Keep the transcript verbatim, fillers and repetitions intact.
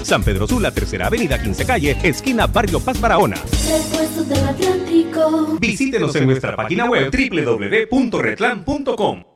San Pedro Sula, Tercera Avenida, quince Calle, esquina Barrio Paz Barahona. Repuestos del Atlántico. Visítenos en nuestra página web doble u doble u doble u punto retlan punto com.